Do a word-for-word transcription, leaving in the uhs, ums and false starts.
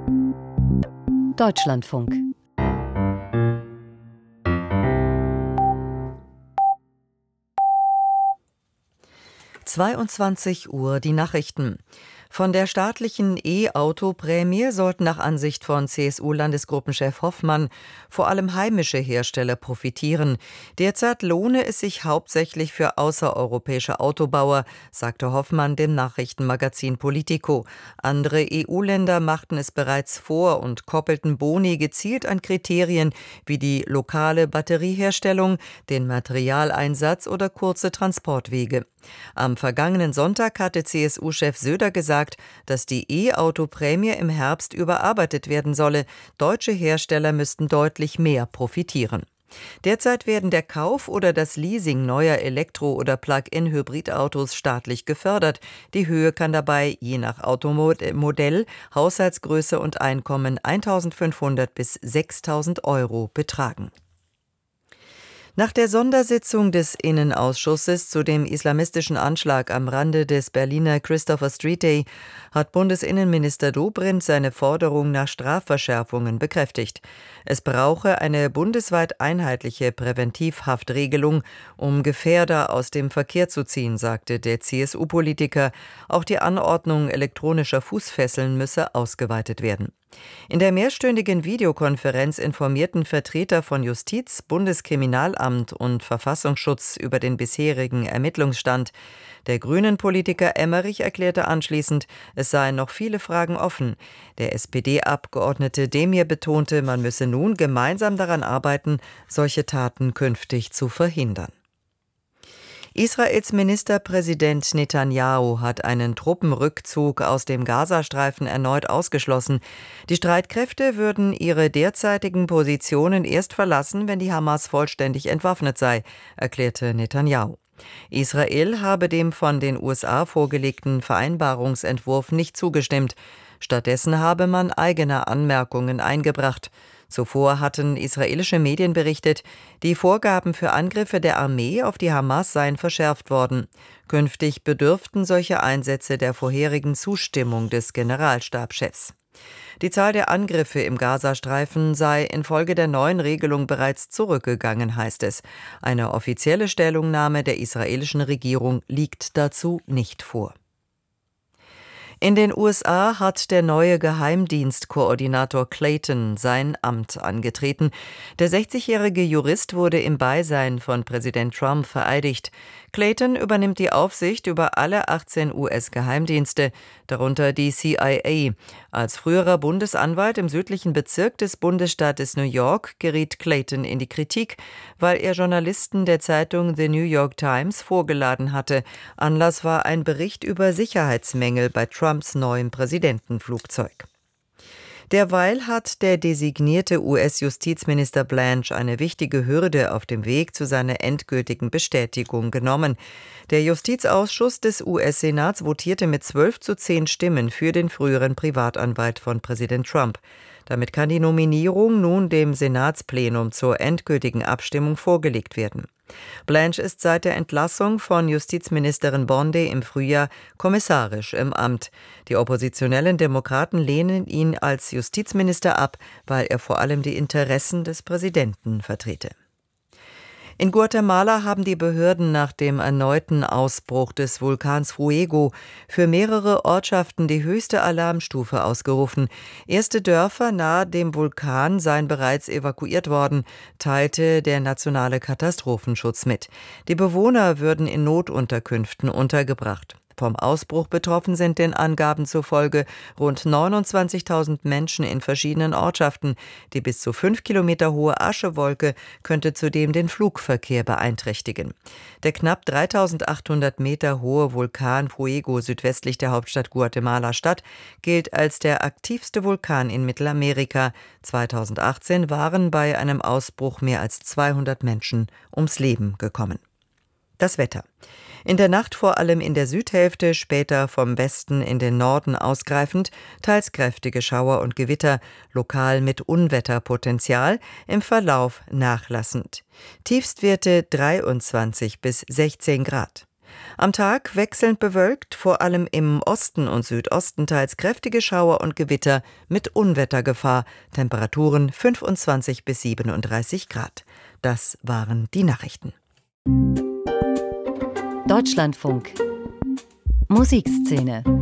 Deutschlandfunk. zweiundzwanzig Uhr die Nachrichten. Von der staatlichen E-Auto-Prämie sollten nach Ansicht von C S U-Landesgruppenchef Hoffmann vor allem heimische Hersteller profitieren. Derzeit lohne es sich hauptsächlich für außereuropäische Autobauer, sagte Hoffmann dem Nachrichtenmagazin Politico. Andere E U-Länder machten es bereits vor und koppelten Boni gezielt an Kriterien wie die lokale Batterieherstellung, den Materialeinsatz oder kurze Transportwege. Am vergangenen Sonntag hatte C S U-Chef Söder gesagt, dass die E-Auto-Prämie im Herbst überarbeitet werden solle. Deutsche Hersteller müssten deutlich mehr profitieren. Derzeit werden der Kauf oder das Leasing neuer Elektro- oder Plug-in-Hybridautos staatlich gefördert. Die Höhe kann dabei je nach Automodell, Haushaltsgröße und Einkommen eintausendfünfhundert bis sechstausend Euro betragen. Nach der Sondersitzung des Innenausschusses zu dem islamistischen Anschlag am Rande des Berliner Christopher Street Day hat Bundesinnenminister Dobrindt seine Forderung nach Strafverschärfungen bekräftigt. Es brauche eine bundesweit einheitliche Präventivhaftregelung, um Gefährder aus dem Verkehr zu ziehen, sagte der C S U-Politiker. Auch die Anordnung elektronischer Fußfesseln müsse ausgeweitet werden. In der mehrstündigen Videokonferenz informierten Vertreter von Justiz, Bundeskriminalamt und Verfassungsschutz über den bisherigen Ermittlungsstand. Der Grünen-Politiker Emmerich erklärte anschließend, es seien noch viele Fragen offen. Der S P D-Abgeordnete Demir betonte, man müsse nun gemeinsam daran arbeiten, solche Taten künftig zu verhindern. Israels Ministerpräsident Netanyahu hat einen Truppenrückzug aus dem Gazastreifen erneut ausgeschlossen. Die Streitkräfte würden ihre derzeitigen Positionen erst verlassen, wenn die Hamas vollständig entwaffnet sei, erklärte Netanyahu. Israel habe dem von den U S A vorgelegten Vereinbarungsentwurf nicht zugestimmt. Stattdessen habe man eigene Anmerkungen eingebracht. Zuvor hatten israelische Medien berichtet, die Vorgaben für Angriffe der Armee auf die Hamas seien verschärft worden. Künftig bedürften solche Einsätze der vorherigen Zustimmung des Generalstabschefs. Die Zahl der Angriffe im Gazastreifen sei infolge der neuen Regelung bereits zurückgegangen, heißt es. Eine offizielle Stellungnahme der israelischen Regierung liegt dazu nicht vor. In den U S A hat der neue Geheimdienstkoordinator Clayton sein Amt angetreten. Der sechzigjährige Jurist wurde im Beisein von Präsident Trump vereidigt. Clayton übernimmt die Aufsicht über alle achtzehn U S-Geheimdienste, darunter die C I A. Als früherer Bundesanwalt im südlichen Bezirk des Bundesstaates New York geriet Clayton in die Kritik, weil er Journalisten der Zeitung The New York Times vorgeladen hatte. Anlass war ein Bericht über Sicherheitsmängel bei Trumps neuem Präsidentenflugzeug. Derweil hat der designierte U S-Justizminister Blanche eine wichtige Hürde auf dem Weg zu seiner endgültigen Bestätigung genommen. Der Justizausschuss des U S-Senats votierte mit zwölf zu zehn Stimmen für den früheren Privatanwalt von Präsident Trump. Damit kann die Nominierung nun dem Senatsplenum zur endgültigen Abstimmung vorgelegt werden. Blanche ist seit der Entlassung von Justizministerin Bondi im Frühjahr kommissarisch im Amt. Die oppositionellen Demokraten lehnen ihn als Justizminister ab, weil er vor allem die Interessen des Präsidenten vertrete. In Guatemala haben die Behörden nach dem erneuten Ausbruch des Vulkans Fuego für mehrere Ortschaften die höchste Alarmstufe ausgerufen. Erste Dörfer nahe dem Vulkan seien bereits evakuiert worden, teilte der nationale Katastrophenschutz mit. Die Bewohner würden in Notunterkünften untergebracht. Vom Ausbruch betroffen sind den Angaben zufolge rund neunundzwanzigtausend Menschen in verschiedenen Ortschaften. Die bis zu fünf Kilometer hohe Aschewolke könnte zudem den Flugverkehr beeinträchtigen. Der knapp dreitausendachthundert Meter hohe Vulkan Fuego südwestlich der Hauptstadt Guatemala-Stadt gilt als der aktivste Vulkan in Mittelamerika. zweitausendachtzehn waren bei einem Ausbruch mehr als zweihundert Menschen ums Leben gekommen. Das Wetter. In der Nacht vor allem in der Südhälfte, später vom Westen in den Norden ausgreifend, teils kräftige Schauer und Gewitter, lokal mit Unwetterpotenzial, im Verlauf nachlassend. Tiefstwerte dreiundzwanzig bis sechzehn Grad. Am Tag wechselnd bewölkt, vor allem im Osten und Südosten teils kräftige Schauer und Gewitter mit Unwettergefahr. Temperaturen fünfundzwanzig bis siebenunddreißig Grad. Das waren die Nachrichten. Deutschlandfunk Musikszene